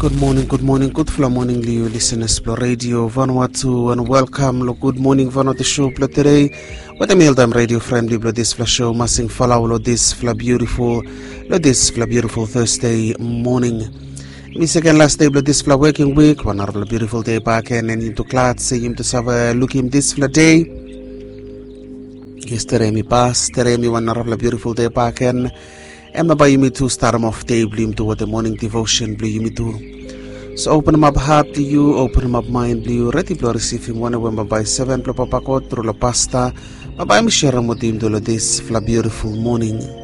good morning, good fla morning, Leo listeners, Plo Radio, Vanuatu, and welcome, lo good morning, Vanuatu show, Plo today, what a meal time radio friendly, Plo this fla show, massing follow, lo this fla beautiful Thursday morning. Mi second last day, Plo this fla working week, one hour beautiful day back and into class, say him to have look him this fla day. Yesterday, mi pass, today, mi one hour beautiful day back and by you me to start them off day, blue to what the morning devotion, blue you me to. So open them up heart to you, open them up mind, blue ready to receive him one when by 7 plopapako through la pasta. By me share them with him to this fla beautiful morning.